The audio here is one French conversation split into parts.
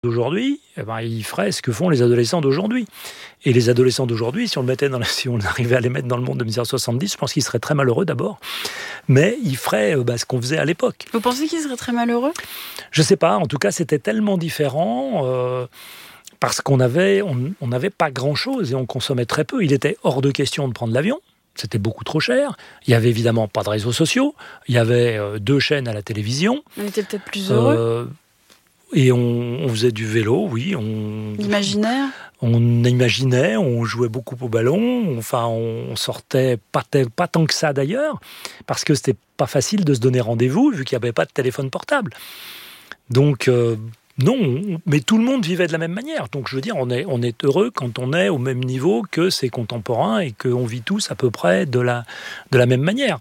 d'aujourd'hui, ils feraient ce que font les adolescents d'aujourd'hui. Et les adolescents d'aujourd'hui, si on arrivait à les mettre dans le monde de 1970, je pense qu'ils seraient très malheureux d'abord. Mais ils feraient ce qu'on faisait à l'époque. Vous pensez qu'ils seraient très malheureux ? Je sais pas. En tout cas, c'était tellement différent parce qu'on n'avait pas grand-chose et on consommait très peu. Il était hors de question de prendre l'avion. C'était beaucoup trop cher. Il n'y avait évidemment pas de réseaux sociaux. Il y avait 2 chaînes à la télévision. On était peut-être plus heureux. Et on faisait du vélo, oui. L'imaginaire ? On imaginait, on jouait beaucoup au ballon. Enfin, on sortait pas tant que ça d'ailleurs, parce que c'était pas facile de se donner rendez-vous, vu qu'il n'y avait pas de téléphone portable. Donc, non, mais tout le monde vivait de la même manière. Donc, je veux dire, on est heureux quand on est au même niveau que ses contemporains et qu'on vit tous à peu près de la même manière.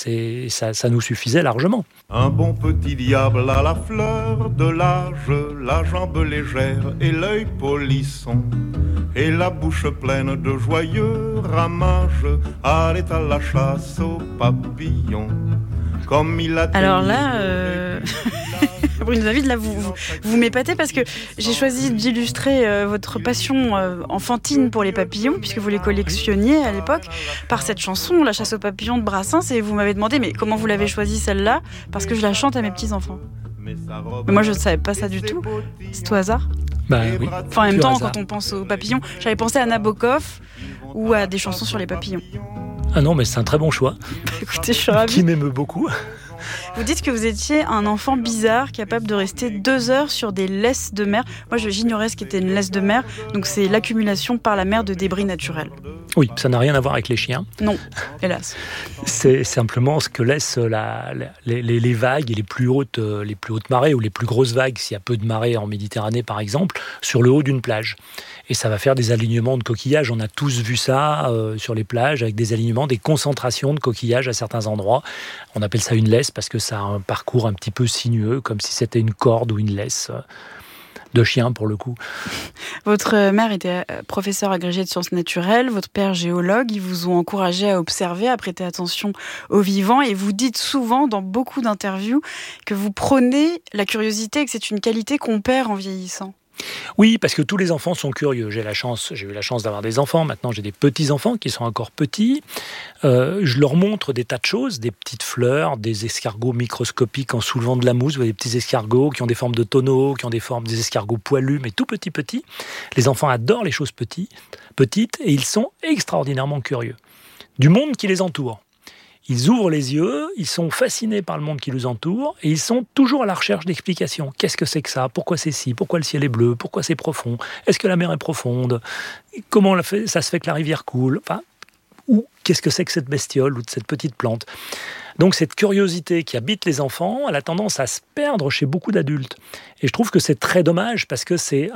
Ça nous suffisait largement. Un bon petit diable à la fleur de l'âge, la jambe légère et l'œil polisson, et la bouche pleine de joyeux ramages, allait à la chasse aux papillons. Comme il a Alors là, Bruno David, là, vous m'épatez parce que j'ai choisi d'illustrer votre passion enfantine pour les papillons, puisque vous les collectionniez à l'époque, par cette chanson, La chasse aux papillons de Brassens, et vous m'avez demandé, mais comment vous l'avez choisie celle-là ? Parce que je la chante à mes petits-enfants. Mais moi, je ne savais pas ça du tout. C'est au hasard ? Oui. Enfin, en même temps, quand on pense aux papillons, j'avais pensé à Nabokov ou à des chansons sur les papillons. Ah non, mais c'est un très bon choix. Écoutez, je suis ravie. Qui m'émeut beaucoup. Vous dites que vous étiez un enfant bizarre, capable de rester 2 heures sur des laisses de mer. Moi, j'ignorais ce qu'était une laisse de mer. Donc, c'est l'accumulation par la mer de débris naturels. Oui, ça n'a rien à voir avec les chiens. Non, hélas. C'est simplement ce que laissent les vagues et les plus hautes marées ou les plus grosses vagues, s'il y a peu de marées en Méditerranée, par exemple, sur le haut d'une plage. Et ça va faire des alignements de coquillages. On a tous vu ça sur les plages, avec des alignements, des concentrations de coquillages à certains endroits. On appelle ça une laisse parce que ça a un parcours un petit peu sinueux, comme si c'était une corde ou une laisse de chien, pour le coup. Votre mère était professeure agrégée de sciences naturelles, votre père géologue. Ils vous ont encouragé à observer, à prêter attention aux vivants. Et vous dites souvent, dans beaucoup d'interviews, que vous prônez la curiosité et que c'est une qualité qu'on perd en vieillissant. Oui, parce que tous les enfants sont curieux. J'ai eu la chance d'avoir des enfants. Maintenant, j'ai des petits-enfants qui sont encore petits. Je leur montre des tas de choses, des petites fleurs, des escargots microscopiques en soulevant de la mousse. Vous voyez, des petits escargots qui ont des formes de tonneaux, qui ont des escargots poilus, mais tout petits. Les enfants adorent les choses petites et ils sont extraordinairement curieux du monde qui les entoure. Ils ouvrent les yeux, ils sont fascinés par le monde qui nous entoure et ils sont toujours à la recherche d'explications. Qu'est-ce que c'est que ça ? Pourquoi c'est ci ? Pourquoi le ciel est bleu ? Pourquoi c'est profond ? Est-ce que la mer est profonde ? Comment ça se fait que la rivière coule ? Ou qu'est-ce que c'est que cette bestiole ou cette petite plante ? Donc cette curiosité qui habite les enfants, elle a tendance à se perdre chez beaucoup d'adultes. Et je trouve que c'est très dommage parce que c'est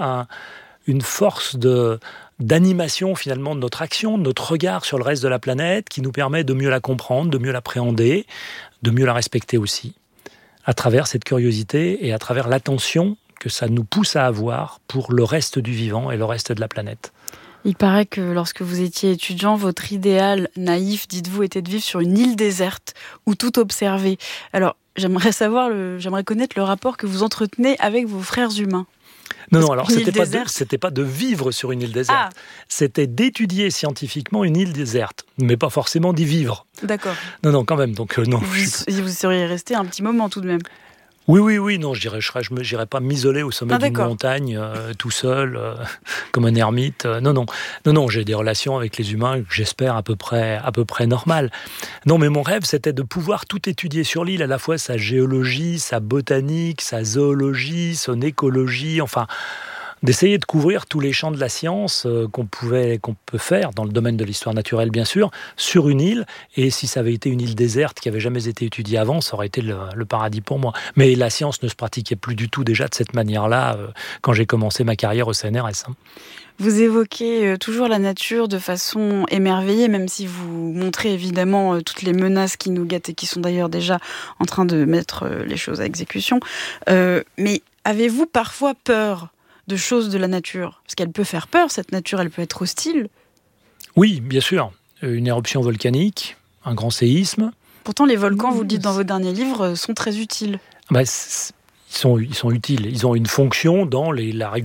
une force d'animation finalement de notre action, de notre regard sur le reste de la planète qui nous permet de mieux la comprendre, de mieux l'appréhender, de mieux la respecter aussi, à travers cette curiosité et à travers l'attention que ça nous pousse à avoir pour le reste du vivant et le reste de la planète. Il paraît que lorsque vous étiez étudiant, votre idéal naïf, dites-vous, était de vivre sur une île déserte où tout observer. Alors, j'aimerais connaître le rapport que vous entretenez avec vos frères humains. Non, alors c'était pas de vivre sur une île déserte. C'était d'étudier scientifiquement une île déserte, mais pas forcément d'y vivre. D'accord. Non, quand même. Donc non. Vous seriez resté un petit moment tout de même. Oui, non, j'irais pas m'isoler au sommet d'une montagne tout seul, comme un ermite. Non, j'ai des relations avec les humains que j'espère à peu près normales. Non, mais mon rêve, c'était de pouvoir tout étudier sur l'île, à la fois sa géologie, sa botanique, sa zoologie, son écologie, enfin, d'essayer de couvrir tous les champs de la science qu'on peut faire, dans le domaine de l'histoire naturelle bien sûr, sur une île. Et si ça avait été une île déserte qui n'avait jamais été étudiée avant, ça aurait été le paradis pour moi. Mais la science ne se pratiquait plus du tout déjà de cette manière-là quand j'ai commencé ma carrière au CNRS. Vous évoquez toujours la nature de façon émerveillée, même si vous montrez évidemment toutes les menaces qui nous guettent et qui sont d'ailleurs déjà en train de mettre les choses à exécution. Mais avez-vous parfois peur de choses de la nature? Parce qu'elle peut faire peur, cette nature, elle peut être hostile. Oui, bien sûr. Une éruption volcanique, un grand séisme. Pourtant, les volcans, vous le dites dans vos derniers livres, sont très utiles. Ils sont utiles. Ils ont une fonction dans la régulation